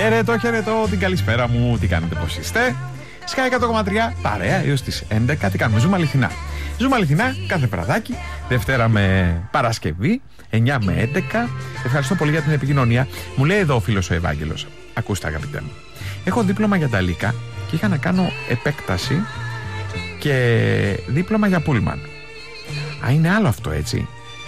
Χαιρετώ την καλησπέρα μου. Τι κάνετε, πώς είστε? Sky 100,3 παρέα έως τις 11. Τι κάνουμε? Ζούμε αληθινά. Ζούμε αληθινά κάθε βραδάκι, Δευτέρα με Παρασκευή, 9 με 11. Ευχαριστώ πολύ για την επικοινωνία. Μου λέει εδώ ο φίλος ο Ευάγγελος. Ακούστε, αγαπητέ μου. Έχω δίπλωμα για Νταλίκα και είχα να κάνω επέκταση και δίπλωμα για Πούλμαν. Α, είναι άλλο αυτό, έτσι?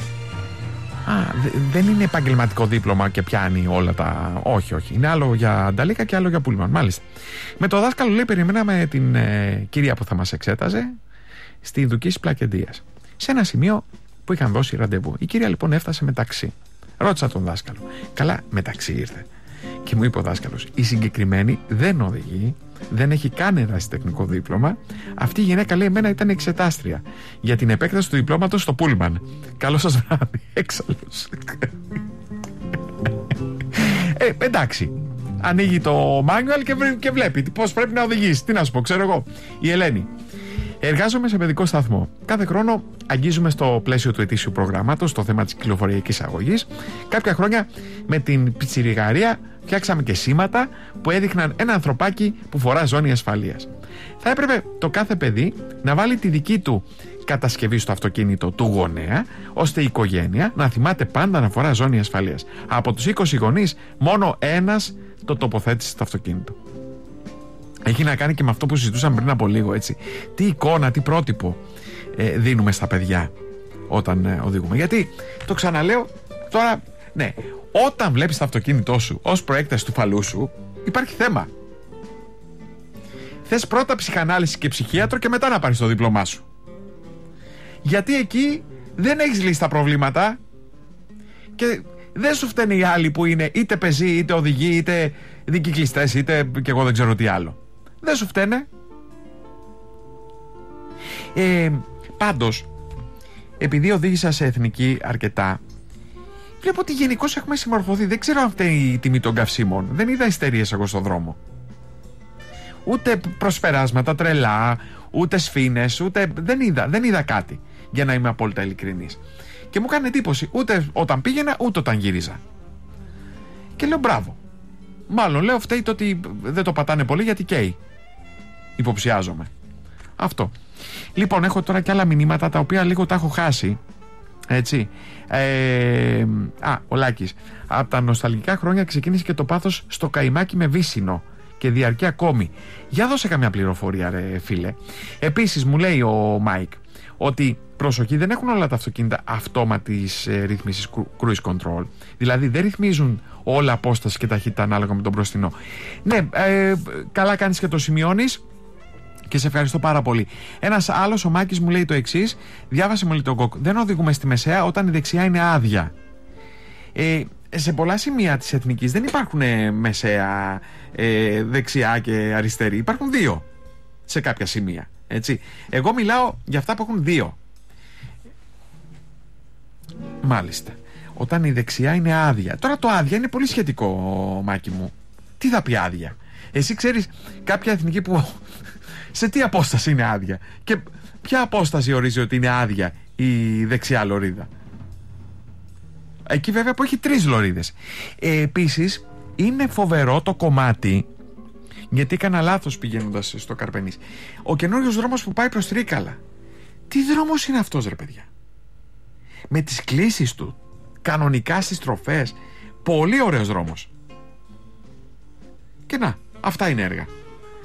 Δεν είναι επαγγελματικό δίπλωμα και πιάνει όλα τα... Όχι. Είναι άλλο για Νταλίκα και άλλο για Πούλμαν. Μάλιστα. Με το δάσκαλο, λέει, περιμέναμε την κυρία που θα μας εξέταζε στη Δουκής Πλακεντίας, σε ένα σημείο που είχαν δώσει ραντεβού. Η κυρία λοιπόν έφτασε με ταξί. Ρώτησα τον δάσκαλο. Καλά, με ταξί ήρθε. Και μου είπε ο δάσκαλος: η συγκεκριμένη δεν οδηγεί, δεν έχει καν ερασιτεχνικό δίπλωμα. Αυτή η γυναίκα, λέει, εμένα ήταν εξετάστρια για την επέκταση του διπλώματος στο Πούλμαν. Καλό σας βράδυ. Έξαλλος. Εντάξει. Ανοίγει το manual και βλέπει πώς πρέπει να οδηγήσει. Τι να σου πω, ξέρω εγώ. Η Ελένη. Εργάζομαι σε παιδικό σταθμό. Κάθε χρόνο αγγίζουμε στο πλαίσιο του ετήσιου προγράμματος το θέμα της κυκλοφοριακής αγωγής. Κάποια χρόνια με την πιτσιριγαρία φτιάξαμε και σήματα που έδειχναν ένα ανθρωπάκι που φορά ζώνη ασφαλείας. Θα έπρεπε το κάθε παιδί να βάλει τη δική του κατασκευή στο αυτοκίνητο του γονέα, ώστε η οικογένεια να θυμάται πάντα να φορά ζώνη ασφαλείας. Από τους 20 γονείς, μόνο ένας το τοποθέτησε στο αυτοκίνητο. Έχει να κάνει και με αυτό που συζητούσαμε πριν από λίγο, έτσι. Τι εικόνα, τι πρότυπο δίνουμε στα παιδιά όταν οδηγούμε. Γιατί, το ξαναλέω τώρα, ναι, όταν βλέπεις το αυτοκίνητό σου ως προέκταση του φαλού σου, υπάρχει θέμα. Θες πρώτα ψυχανάλυση και ψυχίατρο και μετά να πάρεις το δίπλωμά σου. Γιατί εκεί δεν έχεις λύσει τα προβλήματα και δεν σου φταίνε οι άλλοι που είναι είτε πεζοί, είτε οδηγοί, είτε δικυκλιστές, είτε και εγώ δεν ξέρω τι άλλο. Δεν σου φταίνε. Πάντως, επειδή οδήγησα σε εθνική αρκετά, βλέπω ότι γενικώς έχουμε συμμορφωθεί. Δεν ξέρω αν φταίνει η τιμή των καυσίμων. Δεν είδα ιστερίες εγώ στον δρόμο. Ούτε προσπεράσματα τρελά, ούτε σφήνες, ούτε... Δεν είδα κάτι, για να είμαι απόλυτα ειλικρινής. Και μου έκανε εντύπωση ούτε όταν πήγαινα, ούτε όταν γύριζα. Και λέω μπράβο. Μάλλον λέω φταίει το ότι δεν το πατάνε πολύ, γιατί καίει. Υποψιάζομαι. Αυτό. Λοιπόν, έχω τώρα και άλλα μηνύματα τα οποία λίγο τα έχω χάσει. Έτσι. Ο Λάκης. Από τα νοσταλγικά χρόνια ξεκίνησε και το πάθος στο καημάκι με βύσσινο και διαρκεί ακόμη. Για δώσε καμιά πληροφορία, ρε φίλε. Επίσης μου λέει ο Μάικ ότι προσοχή, δεν έχουν όλα τα αυτοκίνητα αυτόματης ρύθμισης cruise control. Δηλαδή δεν ρυθμίζουν όλα απόσταση και ταχύτητα ανάλογα με τον μπροστινό. Ναι, καλά κάνεις και το σημειώνεις και σε ευχαριστώ πάρα πολύ. Ένας άλλος, ο Μάκης, μου λέει το εξής. Διάβασε μου, λέει, τον ΚΟΚ. Δεν οδηγούμε στη μεσαία όταν η δεξιά είναι άδεια. Σε πολλά σημεία της εθνικής δεν υπάρχουν μεσαία, δεξιά και αριστερή. Υπάρχουν δύο σε κάποια σημεία. Έτσι. Εγώ μιλάω για αυτά που έχουν δύο. Μάλιστα. Όταν η δεξιά είναι άδεια. Τώρα το άδεια είναι πολύ σχετικό, Μάκη μου. Τι θα πει άδεια? Εσύ ξέρεις κάποια εθνική που σε τι απόσταση είναι άδεια? Και ποια απόσταση ορίζει ότι είναι άδεια η δεξιά λωρίδα? Εκεί βέβαια που έχει 3 λωρίδες. Επίσης είναι φοβερό το κομμάτι, γιατί έκανα λάθος πηγαίνοντας στο Καρπενής. Ο καινούριος δρόμος που πάει προς Τρίκαλα. Τι δρόμος είναι αυτός, ρε παιδιά? Με τις κλίσεις του, κανονικά στις στροφές. Πολύ ωραίος δρόμος. Και να, αυτά είναι έργα.